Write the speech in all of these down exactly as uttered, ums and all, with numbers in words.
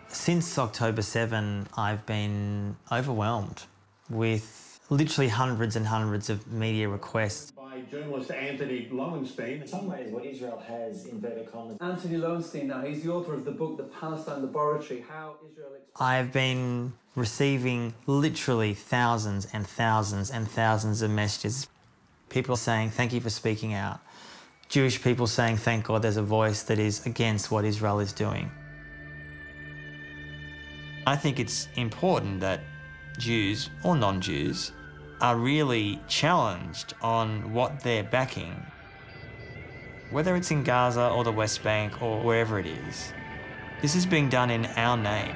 Since October seventh, I've been overwhelmed with literally hundreds and hundreds of media requests. By journalist Anthony Lowenstein. In some ways, what Israel has, inverted commas. Anthony Lowenstein now, he's the author of the book, The Palestine Laboratory, How Israel... I've been receiving literally thousands and thousands and thousands of messages. People saying, thank you for speaking out. Jewish people saying, thank God there's a voice that is against what Israel is doing. I think it's important that Jews or non-Jews are really challenged on what they're backing. Whether it's in Gaza or the West Bank or wherever it is, this is being done in our name.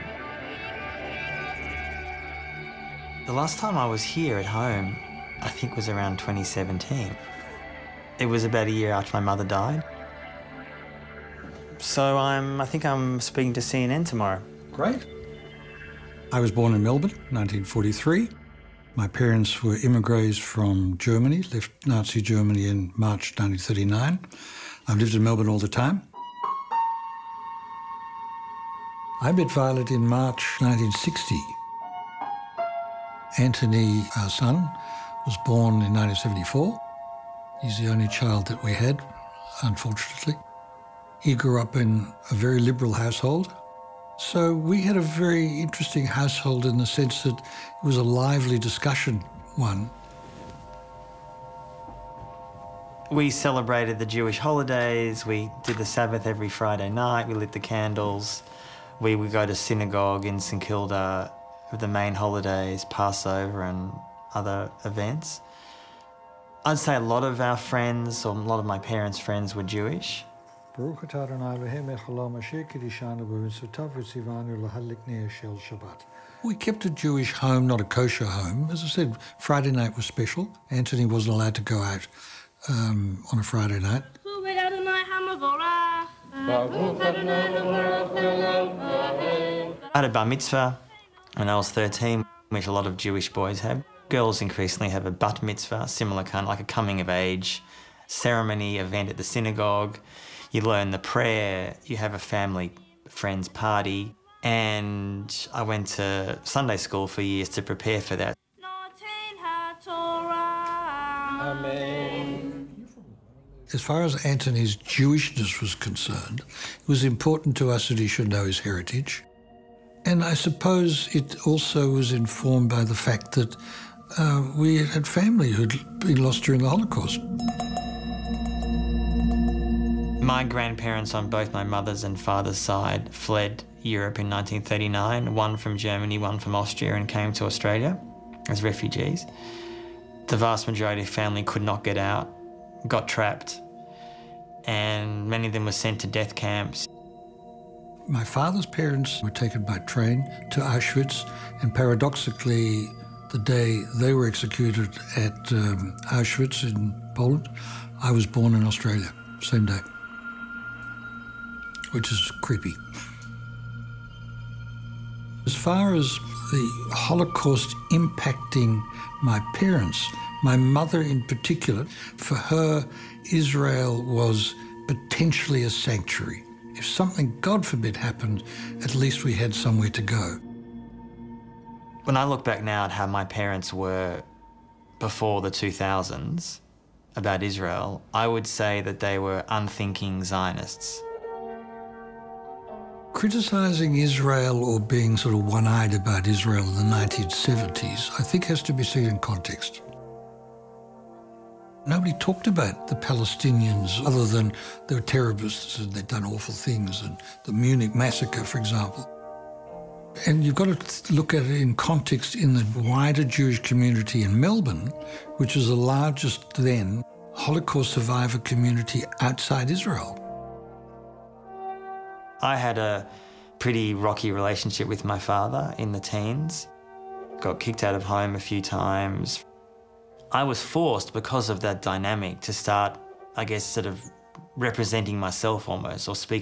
The last time I was here at home, I think was around twenty seventeen. It was about a year after my mother died. So I'm, I think I'm speaking to C N N tomorrow. Great. I was born in Melbourne, nineteen forty-three. My parents were immigrants from Germany, left Nazi Germany in March nineteen thirty-nine. I've lived in Melbourne all the time. I met Violet in March nineteen sixty. Anthony, our son, was born in nineteen seventy-four. He's the only child that we had, unfortunately. He grew up in a very liberal household. So we had a very interesting household in the sense that it was a lively discussion one. We celebrated the Jewish holidays, we did the Sabbath every Friday night, we lit the candles, we would go to synagogue in St Kilda for the main holidays, Passover and other events. I'd say a lot of our friends, or a lot of my parents' friends, were Jewish. We kept a Jewish home, not a kosher home. As I said, Friday night was special. Anthony wasn't allowed to go out um, on a Friday night. I had a bar mitzvah when I was thirteen, which a lot of Jewish boys have. Girls increasingly have a bat mitzvah, similar kind of like a coming of age ceremony event at the synagogue. You learn the prayer, you have a family friends party, and I went to Sunday school for years to prepare for that. Amen. As far as Anthony's Jewishness was concerned, it was important to us that he should know his heritage. And I suppose it also was informed by the fact that uh, we had family who'd been lost during the Holocaust. My grandparents on both my mother's and father's side fled Europe in nineteen thirty-nine, one from Germany, one from Austria, and came to Australia as refugees. The vast majority of family could not get out, got trapped, and many of them were sent to death camps. My father's parents were taken by train to Auschwitz, and paradoxically, the day they were executed at um, Auschwitz in Poland, I was born in Australia, same day, which is creepy. As far as the Holocaust impacting my parents, my mother in particular, for her, Israel was potentially a sanctuary. If something, God forbid, happened, at least we had somewhere to go. When I look back now at how my parents were before the two thousands about Israel, I would say that they were unthinking Zionists. Criticising Israel or being sort of one-eyed about Israel in the nineteen seventies, I think has to be seen in context. Nobody talked about the Palestinians other than they were terrorists and they'd done awful things, and the Munich massacre, for example. And you've got to look at it in context in the wider Jewish community in Melbourne, which was the largest then Holocaust survivor community outside Israel. I had a pretty rocky relationship with my father in the teens. Got kicked out of home a few times. I was forced, because of that dynamic, to start, I guess, sort of representing myself almost, or speaking